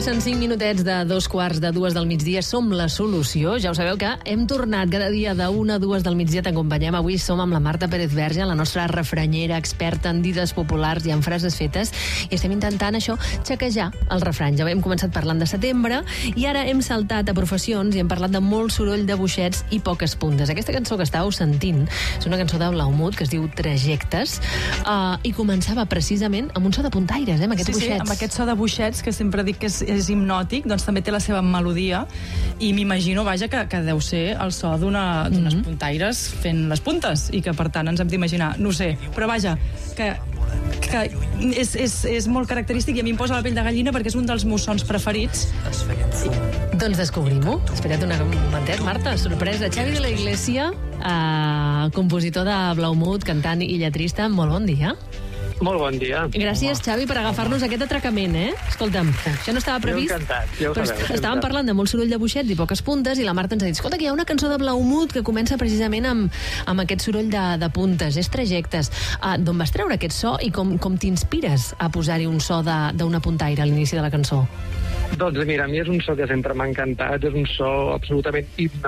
Passen 5 minutets de 2:45 del migdia. Som la solució. Ja ho sabeu que hem tornat cada dia de 1 a 2 del migdia. T'acompanyem. Avui som amb la Marta Pérez Verge, la nostra refranyera experta en dides populars i en frases fetes. I estem intentant això, xequejar el refrany. Ja hem començat parlant de setembre i ara hem saltat a professions i hem parlat de molt soroll de boixets i poques puntes. Aquesta cançó que estàveu sentint és una cançó de Blaumut que es diu Trajectes i començava precisament amb un so de puntaires, amb aquests boixets. Sí, amb aquest so de boixets que sempre dic que és hipnòtic, doncs també té la seva melodia i m'imagino, vaja, que deu ser el so d'unes puntaires fent les puntes i que per tant ens hem d'imaginar, no sé, però vaja, que és molt característic i a mi em posa la pell de gallina perquè és un dels meus sons preferits. Doncs descobrim-ho. Espera't un momentet, Marta, sorpresa. Xavi de la Iglesia, compositor de Blaumut, cantant i lletrista, molt bon dia. Molt bon dia. Gràcies, Xavi, per agafar-nos aquest atracament, Escolta'm, això no estava previst. Jo encantat, ja ho sabeu. Estàvem parlant de molt soroll de boixets i poques puntes i la Marta ens ha dit, escolta, que hi ha una cançó de Blaumut que comença precisament amb aquest soroll de puntes, és Trajectes. D'on vas treure aquest so i com t'inspires a posar-hi un so d'una puntaire a l'inici de la cançó? Doncs mira, a mi és un so que sempre m'ha encantat, és un so absolutament hipnòtic.